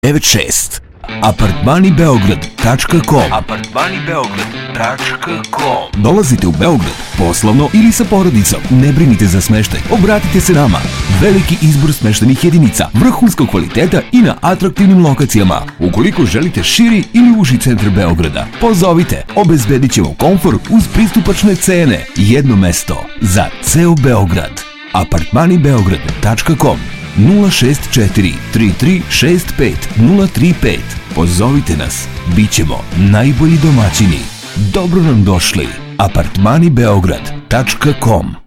96. Apartmanibeograd.com. Dolazite u Beograd, poslovno ili sa porodicom, ne brinite za smeštaj, obratite se nama. Veliki izbor smeštajnih jedinica, vrhunskog kvaliteta i na atraktivnim lokacijama. Ukoliko želite širi ili uži centar Beograda, pozovite, obezbedit ćemo komfor uz pristupačne cene. Jedno mesto za ceo Beograd. Apartmanibeograd.com 064 3365 035. Pozovite nas, bit ćemo najbolji domaćini. Dobro nam došli. Apartmanibeograd.com